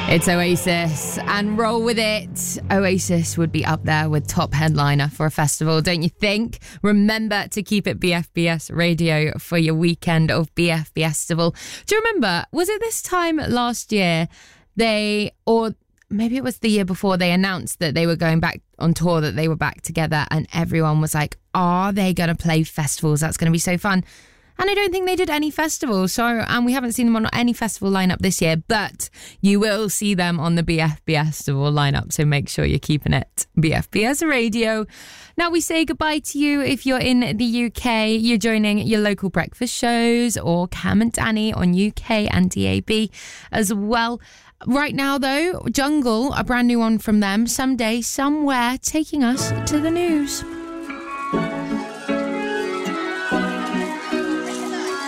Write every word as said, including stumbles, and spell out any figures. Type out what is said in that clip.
It's Oasis and Roll With It. Oasis would be up there with top headliner for a festival, don't you think? Remember to keep it B F B S Radio for your weekend of B F B Festival. Do you remember, was it this time last year they, or maybe it was the year before, they announced that they were going back on tour, that they were back together, and everyone was like, are they going to play festivals? That's going to be so fun. And I don't think they did any festivals, so and we haven't seen them on any festival lineup this year, but you will see them on the B F B Festival lineup, so make sure you're keeping it B F B S Radio. Now we say goodbye to you if you're in the U K. You're joining your local breakfast shows or Cam and Danny on U K and D A B as well. Right now, though, Jungle, a brand new one from them, Someday, Somewhere, taking us to the news.